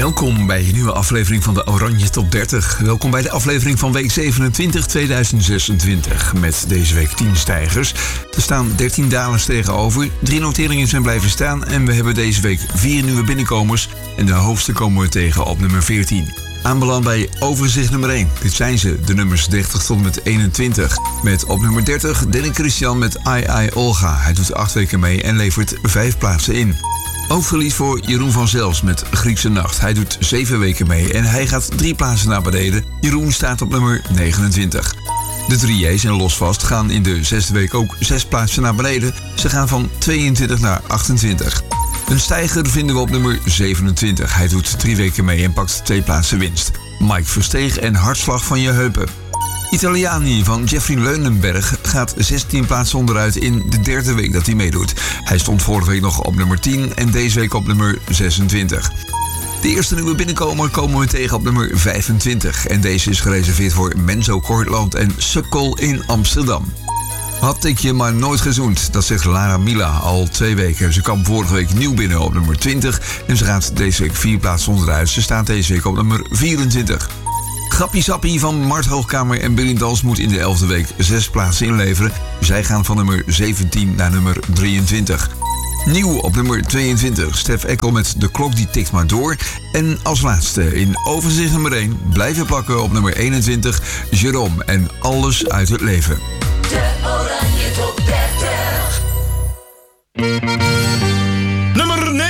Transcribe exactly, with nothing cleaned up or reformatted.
Welkom bij een nieuwe aflevering van de Oranje Top dertig. Welkom bij de aflevering van week zevenentwintig tweeduizend zesentwintig. Met deze week tien stijgers. Er staan dertien dalers tegenover. Drie noteringen zijn blijven staan. En we hebben deze week vier nieuwe binnenkomers. En de hoogste komen we tegen op nummer veertien. Aanbeland bij overzicht nummer één. Dit zijn ze, de nummers dertig tot en met eenentwintig. Met op nummer dertig Danny Christian met I I Olga. Hij doet acht weken mee en levert vijf plaatsen in. Ook verlies voor Jeroen van Zels met Griekse Nacht. Hij doet zeven weken mee en hij gaat drie plaatsen naar beneden. Jeroen staat op nummer negenentwintig. De drie J's en Losvast gaan in de zesde week ook zes plaatsen naar beneden. Ze gaan van tweeëntwintig naar achtentwintig. Een stijger vinden we op nummer zevenentwintig. Hij doet drie weken mee en pakt twee plaatsen winst. Mike Versteeg en Hartslag van je heupen. Italiani van Jeffrey Leunenberg gaat zestien plaatsen onderuit in de derde week dat hij meedoet. Hij stond vorige week nog op nummer tien en deze week op nummer zesentwintig. De eerste nieuwe binnenkomer komen we tegen op nummer vijfentwintig. En deze is gereserveerd voor Menzo Kortland en Sukkel in Amsterdam. Had ik je maar nooit gezoend, dat zegt Lara Mila al twee weken. Ze kwam vorige week nieuw binnen op nummer twintig en ze gaat deze week vier plaatsen onderuit. Ze staat deze week op nummer vierentwintig. Grappie Sappie van Mart Hoogkamer en Billy Dans moet in de elfde week zes plaatsen inleveren. Zij gaan van nummer zeventien naar nummer drieëntwintig. Nieuw op nummer tweeëntwintig, Stef Ekkel met De Klok die tikt maar door. En als laatste in overzicht nummer één blijven plakken op nummer eenentwintig, Jerome en Alles uit het leven. De Oranje Top dertig.